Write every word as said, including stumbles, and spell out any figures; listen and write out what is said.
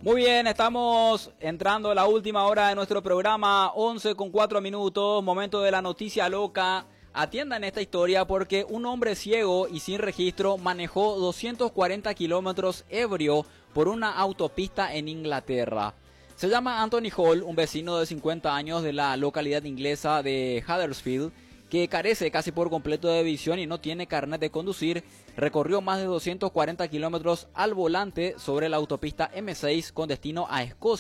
Muy bien, estamos entrando a la última hora de nuestro programa, once con cuatro minutos, momento de la noticia loca. Atiendan esta historia porque un hombre ciego y sin registro manejó doscientos cuarenta kilómetros ebrio por una autopista en Inglaterra. Se llama Anthony Hall, un vecino de cincuenta años de la localidad inglesa de Huddersfield, que carece casi por completo de visión y no tiene carnet de conducir. Recorrió más de doscientos cuarenta kilómetros al volante sobre la autopista eme seis con destino a Escocia.